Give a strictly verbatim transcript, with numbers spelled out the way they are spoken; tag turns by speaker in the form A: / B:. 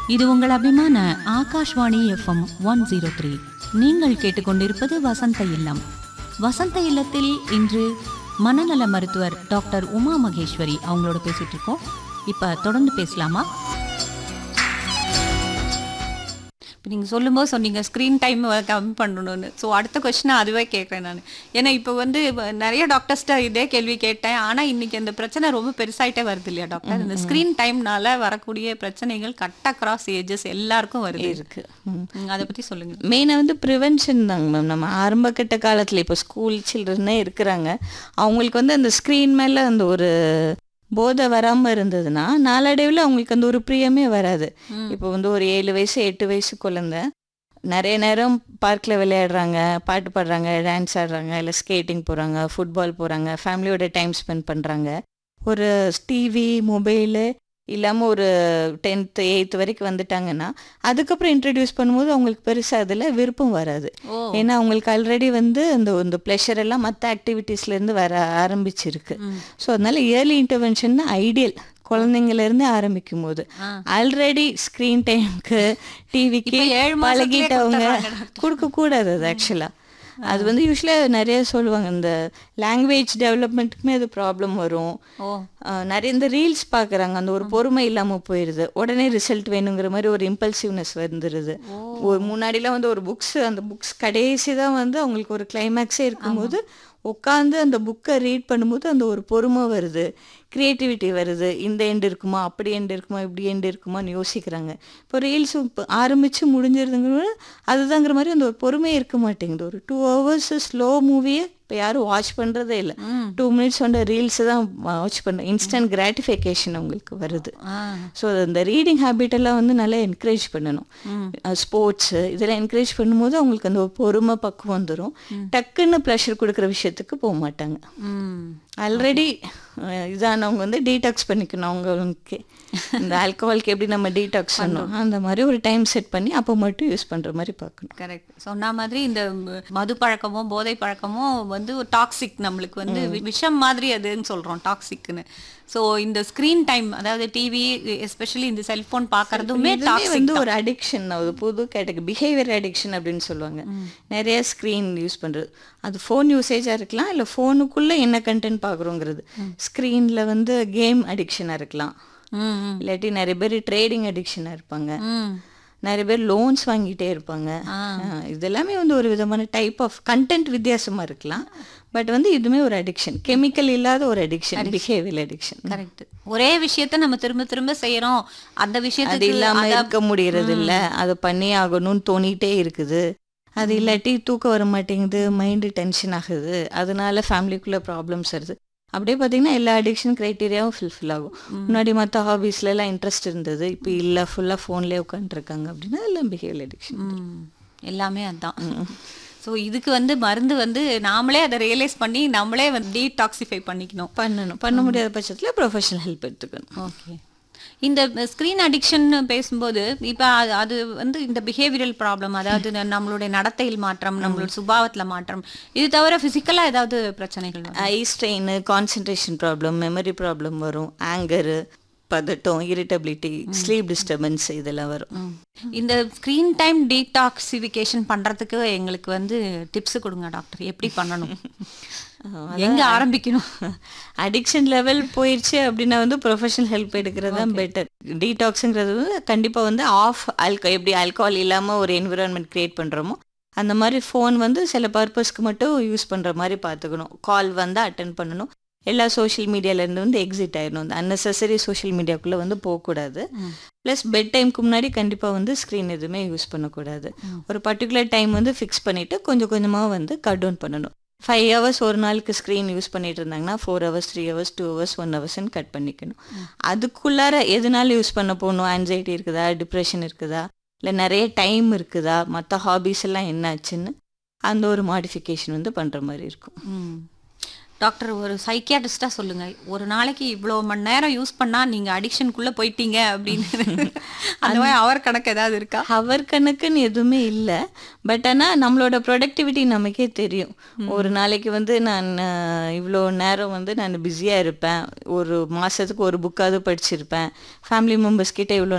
A: இது உங்கள் அபிமான Akashvani FM one zero three. நீங்கள் கேட்டுக்கொண்டிருப்பது வசந்த இல்லம். வசந்த இல்லத்தில் இன்று மனநல மருத்துவர் டாக்டர் உமா மகேஸ்வரி அவங்களோட பேசிட்டு இருக்கோம். இப்ப தொடர்ந்து பேசலாமா? இப்போ நீங்கள் சொல்லும்போது சொன்னீங்க ஸ்க்ரீன் டைம் கம்மி பண்ணணும்னு. ஸோ அடுத்த கொஸ்டினை அதுவே கேட்குறேன் நான். ஏன்னா இப்போ வந்து நிறைய டாக்டர்ஸ்ட்ட இதே கேள்வி கேட்டேன். ஆனால் இன்னைக்கு அந்த பிரச்சனை ரொம்ப பெருசாயிட்டே வருது இல்லையா டாக்டர்? இந்த ஸ்க்ரீன் டைம்னால வரக்கூடிய பிரச்சனைகள் கட் அக்ராஸ் ஏஜஸ் எல்லாருக்கும் வருது
B: இருக்கு.
A: அதை பற்றி சொல்லுங்க.
B: மெயினாக வந்து ப்ரிவென்ஷன் தாங்க மேம். நம்ம ஆரம்ப கட்ட காலத்தில் இப்போ ஸ்கூல் சில்ட்ரனே இருக்கிறாங்க, அவங்களுக்கு வந்து அந்த ஸ்க்ரீன் மேலே அந்த ஒரு போதை வராமல் இருந்ததுன்னா நாளடைவில் அவங்களுக்கு அந்த ஒரு பிரியமே வராது. இப்போ வந்து ஒரு ஏழு வயசு எட்டு வயசு குழந்தை நிறைய நேரம் பார்க்கில் விளையாடுறாங்க, பாட்டு பாடுறாங்க, டான்ஸ் ஆடுறாங்க, இல்லை ஸ்கேட்டிங் போகிறாங்க, ஃபுட்பால் போகிறாங்க, ஃபேமிலியோட டைம் ஸ்பெண்ட் பண்ணுறாங்க. ஒரு டிவி மொபைலு இல்லாமல் ஒரு டென்த்து எயித்து வரைக்கும் வந்துட்டாங்கன்னா அதுக்கப்புறம் இன்ட்ரடியூஸ் பண்ணும்போது அவங்களுக்கு பெருசாக அதில் விருப்பம் வராது. ஏன்னா அவங்களுக்கு ஆல்ரெடி வந்து அந்த இந்த ப்ளஷர் எல்லாம் மற்ற ஆக்டிவிட்டீஸ்லேருந்து வர ஆரம்பிச்சிருக்கு. ஸோ அதனால இயர்லி இன்டர்வென்ஷன் தான் ஐடியல். குழந்தைங்கலேருந்து ஆரம்பிக்கும் போது ஆல்ரெடி ஸ்க்ரீன் டைமுக்கு டிவிக்கு பழகிட்டவங்க கொடுக்கக்கூடாது. அது ஆக்சுவலாக அது வந்து யூஸ்வலாக நிறைய சொல்லுவாங்க, இந்த லாங்குவேஜ் டெவலப்மெண்ட்டுக்குமே அது ப்ராப்ளம் வரும். நிறைய இந்த ரீல்ஸ் பார்க்குறாங்க, அந்த ஒரு பொறுமை இல்லாமல் போயிடுது, உடனே ரிசல்ட் வேணுங்கிற மாதிரி ஒரு இம்பல்சிவ்னஸ் வந்துடுது. ஒரு முன்னாடிலாம் வந்து ஒரு புக்ஸ், அந்த புக்ஸ் கடைசி தான் வந்து அவங்களுக்கு ஒரு கிளைமேக்ஸே இருக்கும்போது உட்காந்து அந்த புக்கை ரீட் பண்ணும்போது அந்த ஒரு பொறுமை வருது, க்ரியேட்டிவிட்டி வருது. இந்த எண்டு இருக்குமா, அப்படி எண்டு இருக்குமா, இப்படி எண்டு இருக்குமான்னு யோசிக்கிறாங்க. இப்போ ரீல்ஸ் இப்போ ஆரம்பித்து முடிஞ்சிருதுங்கிற அதுதாங்கிற மாதிரி அந்த ஒரு பொறுமையே இருக்க மாட்டேங்குது. ஒரு டூ ஹவர்ஸ் ஸ்லோ மூவியை இப்போ யாரும் வாட்ச் பண்ணுறதே இல்லை. டூ மினிட்ஸ் வந்து ரீல்ஸை தான் வாட்ச் பண்ண இன்ஸ்டன்ட் கிராட்டிஃபிகேஷன் அவங்களுக்கு வருது. ஸோ அந்த ரீடிங் ஹேபிட் எல்லாம் வந்து நல்லா என்கரேஜ் பண்ணணும். ஸ்போர்ட்ஸு இதெல்லாம் என்கரேஜ் பண்ணும்போது அவங்களுக்கு அந்த ஒரு பொறுமை பக்குவம் வந்துடும். டக்குன்னு ப்ளஷர் கொடுக்குற விஷயத்துக்கு போக மாட்டாங்க. ஆல்ரெடி இதானவங்க வந்து டீடாக்ஸ் பண்ணிக்கணும். அவங்களுக்கு இந்த ஆல்கஹாலுக்கு எப்படி நம்ம டீடாக்ஸ் பண்ணணும் அந்த மாதிரி ஒரு டைம் செட் பண்ணி அப்போ மட்டும் யூஸ் பண்ணுற மாதிரி பார்க்கணும்.
A: கரெக்ட். சொன்ன மாதிரி இந்த மது பழக்கமோ போதை பழக்கமோ வந்து ஒரு டாக்ஸிக், நம்மளுக்கு வந்து விஷம் மாதிரி அதுன்னு சொல்கிறோம் டாக்ஸிக்னு. ஸோ இந்த ஸ்க்ரீன் டைம், அதாவது டிவி எஸ்பெஷலி இந்த செல்ஃபோன் பார்க்குறதுமே
B: வந்து ஒரு அடிக்ஷன், ஒரு புது கேட்டகரி பிஹேவியர் அடிக்ஷன் அப்படின்னு சொல்லுவாங்க. நிறைய ஸ்க்ரீன் யூஸ் பண்ணுறது, அது ஃபோன் யூசேஜாக இருக்கலாம், இல்லை ஃபோனுக்குள்ளே என்ன கண்டென்ட் பார்க்குறோங்கிறது. ஸ்க்ரீனில் வந்து கேம் அடிக்ஷனாக இருக்கலாம், இல்லாட்டி நிறைய பேர் ட்ரேடிங் அடிக்ஷனாக இருப்பாங்க, நிறைய பேர் லோன்ஸ் வாங்கிட்டே இருப்பாங்க. இதெல்லாமே வந்து ஒரு விதமான டைப் ஆஃப் கண்டென்ட் வித்தியாசமாக இருக்கலாம். பட் வந்து இதுவுமே ஒரு அடிக்ஷன், கெமிக்கல் இல்லாத ஒரு அடிக்ஷன், பிஹேவியர் அடிக்ஷன்.
A: கரெக்ட். ஒரே விஷயத்த நம்ம திரும்ப திரும்ப செய்யறோம், அந்த விஷயத்தை
B: அது இல்லாமல் இருக்க முடியறது இல்லை, அதை பண்ணி ஆகணும்னு தோணிகிட்டே இருக்குது. அது இல்லாட்டி தூக்கம் வர மாட்டேங்குது, மைண்டு டென்ஷன் ஆகுது, அதனால ஃபேமிலிக்குள்ளே ப்ராப்ளம்ஸ் வருது. அப்படியே பார்த்தீங்கன்னா எல்லா அடிக்ஷன் க்ரைட்டீரியாவும் ஃபில்ஃபில் ஆகும். முன்னாடி மற்ற ஹாபீஸ்லாம் இன்ட்ரெஸ்ட் இருந்தது, இப்போ இல்லை, ஃபுல்லாக ஃபோன்லேயே உட்காந்துருக்காங்க அப்படின்னா எல்லாம் பிஹேவியர் அடிக்ஷன்
A: எல்லாமே. அதுதான். ஸோ இதுக்கு வந்து மருந்து வந்து நாமளே அதை ரியலைஸ் பண்ணி நம்மளே வந்து டீடாக்சிஃபை பண்ணிக்கணும்.
B: பண்ணணும். பண்ண முடியாத பட்சத்தில் ப்ரொஃபஷனல் ஹெல்ப் எடுத்துக்கணும்.
A: ஓகே. இந்த ஸ்க்ரீன் அடிக்ஷன் பேசும்போது இப்போ அது வந்து இந்த பிஹேவியரல் ப்ராப்ளம், அதாவது நம்மளுடைய நடத்தையில் மாற்றம், நம்மளோட சுபாவத்தில் மாற்றம், இது தவிர ஃபிசிக்கலாக ஏதாவது பிரச்சனைகள்?
B: Eye strain, concentration problem, memory problem வரும், ஆங்கரு, பதட்டம், இரிட்டபிலிட்டி, ஸ்லீப் டிஸ்டர்பன்ஸ் இதெல்லாம் வரும்.
A: இந்த ஸ்க்ரீன் டைம் டீடாக்சிஃபிகேஷன் பண்ணுறதுக்கு எங்களுக்கு வந்து டிப்ஸ் கொடுங்க டாக்டர், எப்படி பண்ணணும், எங்கே ஆரம்பிக்கணும்?
B: அடிக்ஷன் லெவல் போயிடுச்சு அப்படின்னா வந்து ப்ரொஃபஷனல் ஹெல்ப் எடுக்கிறது தான் பெட்டர். டீடாக்ஸுங்கிறது வந்து கண்டிப்பாக வந்து ஆஃப் ஆல்கோ எப்படி ஆல்கஹால் இல்லாமல் ஒரு என்விரான்மெண்ட் க்ரியேட் பண்ணுறோமோ அந்த மாதிரி ஃபோன் வந்து சில பர்பஸ்க்கு மட்டும் யூஸ் பண்ணுற மாதிரி பார்த்துக்கணும். கால் வந்து அட்டன் பண்ணணும், எல்லா சோஷியல் மீடியாவிலேருந்து வந்து எக்ஸிட் ஆகிடணும், அந்த அன்னெசரி சோஷியல் மீடியாக்குள்ளே வந்து போகக்கூடாது. ப்ளஸ் பெட் டைமுக்கு முன்னாடி கண்டிப்பாக வந்து ஸ்க்ரீன் எதுவுமே யூஸ் பண்ணக்கூடாது. ஒரு பர்டிகுலர் டைம் வந்து ஃபிக்ஸ் பண்ணிவிட்டு கொஞ்சம் கொஞ்சமாக வந்து கட் டவுன் பண்ணணும். ஃபைவ் ஹவர்ஸ் ஒரு நாளுக்கு ஸ்க்ரீன் யூஸ் பண்ணிட்டு இருந்தாங்கன்னா four hours three hours two hours one ஹவர்ஸ்ன்னு cut பண்ணிக்கணும். அதுக்குள்ளார எதனால யூஸ் பண்ண போகணும், ஆன்சைட்டி இருக்குதா, டிப்ரெஷன் இருக்குதா, இல்லை நிறைய டைம் இருக்குதா, மற்ற ஹாபீஸ் எல்லாம் என்னாச்சுன்னு அந்த ஒரு மாடிஃபிகேஷன் வந்து பண்ணுற மாதிரி இருக்கும்.
A: டாக்டர், ஒரு சைக்கியாட்ரிஸ்டாக சொல்லுங்கள், ஒரு நாளைக்கு இவ்வளோ மணி நேரம் யூஸ் பண்ணால் நீங்கள் அடிக்ஷனுக்குள்ளே போயிட்டீங்க அப்படின்னு அந்த மாதிரி ஹவர் கணக்கு ஏதாவது இருக்கா?
B: ஹவர் கணக்குன்னு எதுவுமே இல்லை. பட் ஆனால் நம்மளோட ப்ரொடக்டிவிட்டி நமக்கே தெரியும். ஒரு நாளைக்கு வந்து நான் இவ்வளோ நேரம் வந்து நான் பிஸியாக இருப்பேன், ஒரு மாதத்துக்கு ஒரு புக்காவது படிச்சிருப்பேன், ஃபேமிலி மெம்பர்ஸ் கிட்டே இவ்வளோ